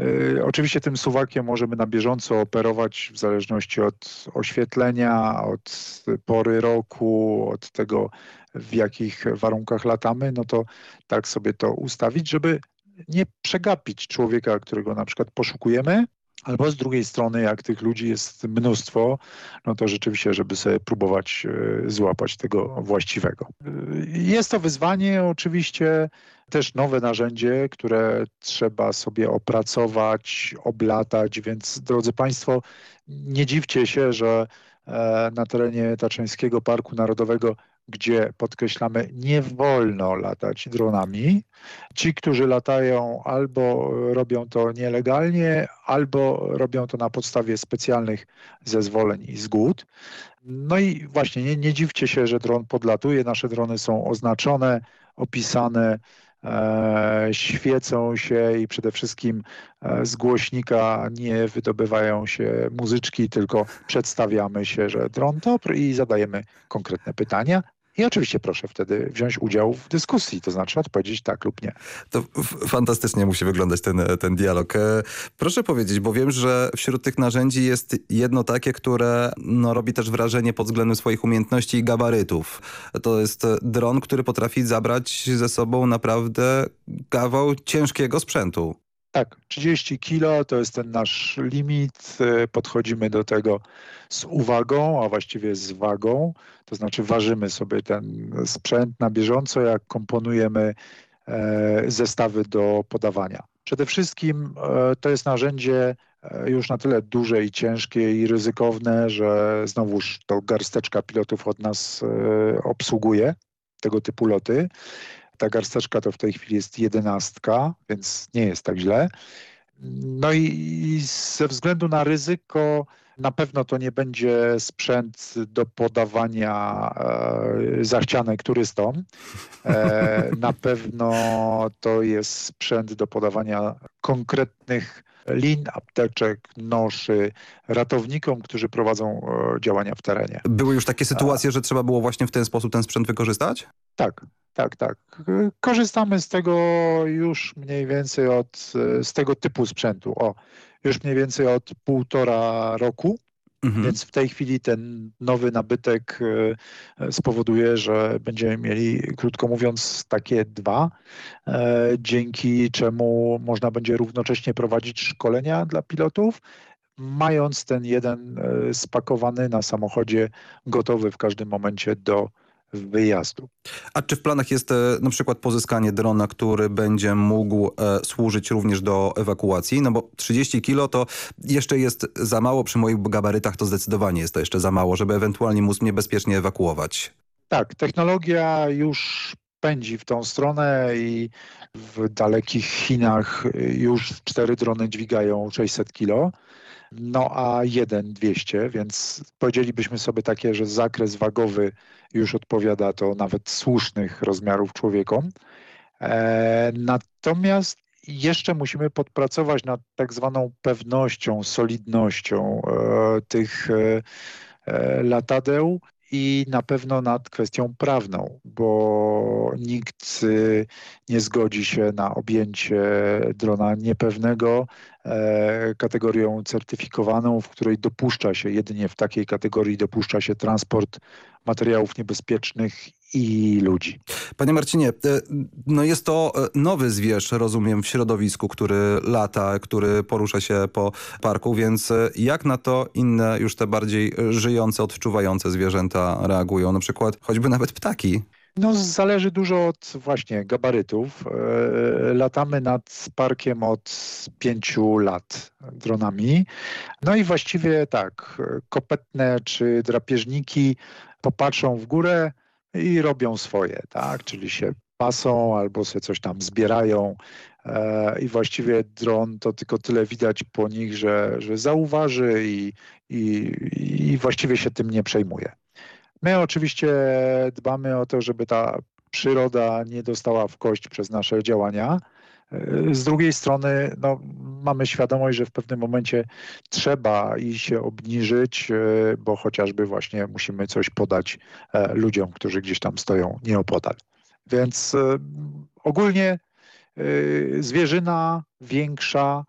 Oczywiście tym suwakiem możemy na bieżąco operować w zależności od oświetlenia, od pory roku, od tego, w jakich warunkach latamy, no to tak sobie to ustawić, żeby nie przegapić człowieka, którego na przykład poszukujemy, albo z drugiej strony, jak tych ludzi jest mnóstwo, no to rzeczywiście, żeby sobie próbować złapać tego właściwego. Jest to wyzwanie, oczywiście też nowe narzędzie, które trzeba sobie opracować, oblatać, więc drodzy Państwo, nie dziwcie się, że na terenie Tatrzańskiego Parku Narodowego, gdzie podkreślamy, nie wolno latać dronami. Ci, którzy latają, albo robią to nielegalnie, albo robią to na podstawie specjalnych zezwoleń i zgód. No i właśnie nie dziwcie się, że dron podlatuje. Nasze drony są oznaczone, opisane, świecą się i przede wszystkim z głośnika nie wydobywają się muzyczki, tylko przedstawiamy się, że dron dobry i zadajemy konkretne pytania. I oczywiście proszę wtedy wziąć udział w dyskusji, to znaczy odpowiedzieć tak lub nie. To fantastycznie musi wyglądać ten dialog. Proszę powiedzieć, bo wiem, że wśród tych narzędzi jest jedno takie, które robi też wrażenie pod względem swoich umiejętności i gabarytów. To jest dron, który potrafi zabrać ze sobą naprawdę kawał ciężkiego sprzętu. Tak, 30 kilo to jest ten nasz limit. Podchodzimy do tego z uwagą, a właściwie z wagą. To znaczy ważymy sobie ten sprzęt na bieżąco, jak komponujemy zestawy do podawania. Przede wszystkim to jest narzędzie już na tyle duże i ciężkie i ryzykowne, że znowuż to garsteczka pilotów od nas obsługuje tego typu loty. Ta garsteczka to w tej chwili jest 11, więc nie jest tak źle. No i ze względu na ryzyko na pewno to nie będzie sprzęt do podawania zachcianek turystom. Na pewno to jest sprzęt do podawania konkretnych lin, apteczek, noszy, ratownikom, którzy prowadzą działania w terenie. Były już takie sytuacje, że trzeba było właśnie w ten sposób ten sprzęt wykorzystać? Tak. Korzystamy z tego już mniej więcej z tego typu sprzętu. Już mniej więcej od 1,5 roku. Więc w tej chwili ten nowy nabytek spowoduje, że będziemy mieli, krótko mówiąc, takie dwa, dzięki czemu można będzie równocześnie prowadzić szkolenia dla pilotów, mając ten jeden spakowany na samochodzie, gotowy w każdym momencie do wyjazdu. A czy w planach jest na przykład pozyskanie drona, który będzie mógł służyć również do ewakuacji? No bo 30 kilo to jeszcze jest za mało, przy moich gabarytach to zdecydowanie jest to jeszcze za mało, żeby ewentualnie móc mnie bezpiecznie ewakuować. Tak, technologia już pędzi w tą stronę i w dalekich Chinach już 4 drony dźwigają 600 kilo. No a jeden 200, więc powiedzielibyśmy sobie takie, że zakres wagowy już odpowiada to nawet słusznych rozmiarów człowiekom. Natomiast jeszcze musimy podpracować nad tak zwaną pewnością, solidnością tych latadeł i na pewno nad kwestią prawną, bo nikt nie zgodzi się na objęcie drona niepewnego kategorią certyfikowaną, w której jedynie w takiej kategorii dopuszcza się transport materiałów niebezpiecznych i ludzi. Panie Marcinie, no jest to nowy zwierz, rozumiem, w środowisku, który lata, który porusza się po parku, więc jak na to inne, już te bardziej żyjące, odczuwające zwierzęta reagują? Na przykład choćby nawet ptaki. No, zależy dużo od właśnie gabarytów. Latamy nad parkiem od 5 lat dronami. No i właściwie tak, kopetne czy drapieżniki popatrzą w górę i robią swoje, tak? Czyli się pasą albo sobie coś tam zbierają i właściwie dron to tylko tyle widać po nich, że zauważy i właściwie się tym nie przejmuje. My oczywiście dbamy o to, żeby ta przyroda nie dostała w kość przez nasze działania. Z drugiej strony mamy świadomość, że w pewnym momencie trzeba i się obniżyć, bo chociażby właśnie musimy coś podać ludziom, którzy gdzieś tam stoją nieopodal. Więc ogólnie zwierzyna większa